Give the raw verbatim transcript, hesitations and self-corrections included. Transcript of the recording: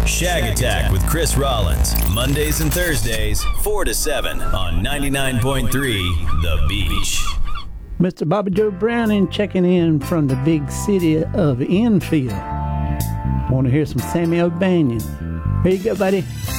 Shag Attack with Chris Rollins, Mondays and Thursdays, four to seven on ninety-nine point three The Beach. Mister Bobby Joe Browning checking in from the big city of Enfield. Want to hear some Sammy O'Banion? Here you go, buddy.